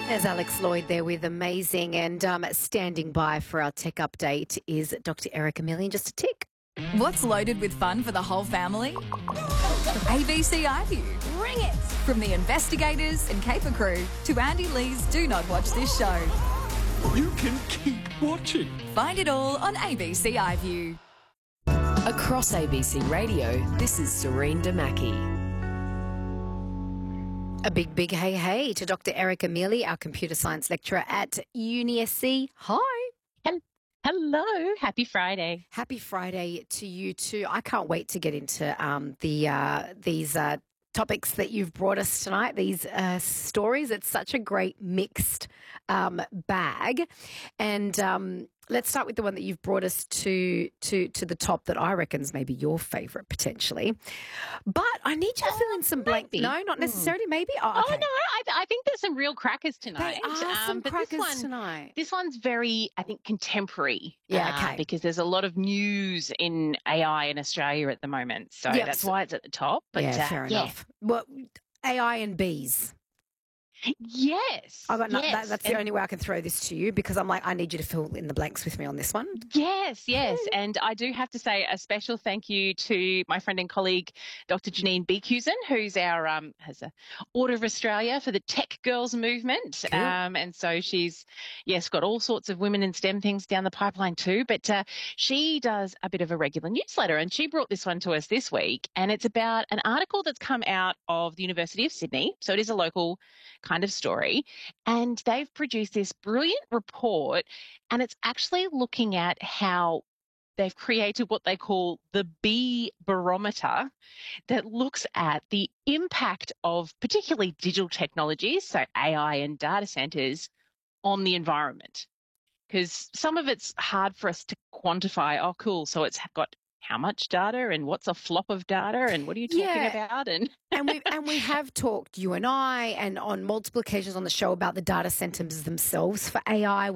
There's Alex Lloyd there with Amazing, and standing by for our tech update is Dr. Erica Millian. Just a tick. What's loaded with fun for the whole family? ABC iView. Bring it! From the investigators and Caper Crew to Andy Lee's Do Not Watch This Show. You can keep watching. Find it all on ABC iView. Across ABC Radio, this is Serene Damaki. A big hey to Dr. Erica Mealy, our computer science lecturer at UniSC. Hi. Hello. Happy Friday. Happy Friday to you too. I can't wait to get into these topics that you've brought us tonight, these stories. It's such a great mixed bag. And let's start with the one that you've brought us to the top that I reckon is maybe your favourite potentially. But I need you to fill in some blank. No, not necessarily. Maybe. Oh, okay. No. I think there's some real crackers tonight. There are some but crackers tonight. This one's very, I think, contemporary. Yeah, okay. Because there's a lot of news in AI in Australia at the moment. So that's why it's at the top. But, yeah, fair enough. Well, AI and bees. Yes. That's the only way I can throw this to you, because I'm like, I need you to fill in the blanks with me on this one. Yes. And I do have to say a special thank you to my friend and colleague, Dr. Janine Beekusen, who's our has a Order of Australia for the Tech Girls movement. Cool. And so she's, got all sorts of women in STEM things down the pipeline too. But she does a bit of a regular newsletter, and she brought this one to us this week. And it's about an article that's come out of the University of Sydney. So it is a local kind of story, and they've produced this brilliant report, and it's actually looking at how they've created what they call the bee barometer, that looks at the impact of particularly digital technologies, so AI and data centers, on the environment. Because some of it's hard for us to quantify. Oh, cool. So it's got how much data, and what's a flop of data, and what are you talking about? And we have talked, you and I, and on multiple occasions on the show, about the data centers themselves for AI.